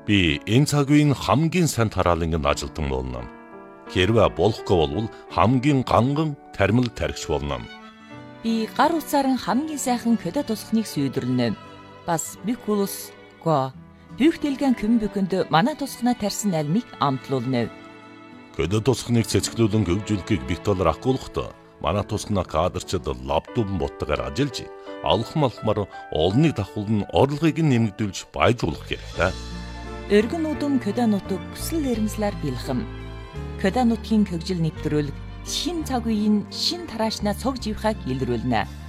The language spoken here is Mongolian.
Би энэ цаг үеийн хамгийн сайн тараалангийн ажилтан болно. Хэрвээ болохгүй бол хамгийн ганган тармил тархич болно. Би гар утсаар хамгийн сайхан көдө тусахныг сүйдрлэнэ. Бас бикулус го Büchtelgen Kümbükündü манай тусахнаа тарьсан альмыг амтлуулна. Көдө тусахныг цэцгэлүүлэн хөгжүүлэхийг битолор ахгуулахдаа манай тусахнаа кадрчид лаптопн боттойгоор ажиллаж алхмалхмаар олныг давхуулн орлогыг нэмэгдүүлж баяжуулах хэрэгтэй. Өргөн удам көдө нутаг хүсэл эрмслэр бэлхэм. Көдө нутгийн хөгжил нэвтрүүлэг шин цаг үеийн шин тараашнаа цог живхаг илрүүлнэ.